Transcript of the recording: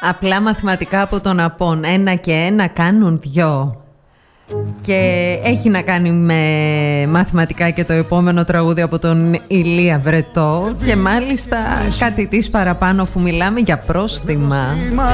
Απλά μαθηματικά από τον Απόν. 1 και 1 κάνουν 2. Και έχει να κάνει με μαθηματικά και το επόμενο τραγούδι από τον Ηλία Βρετό. Και μάλιστα κάτι της παραπάνω, αφού μιλάμε για πρόστιμα.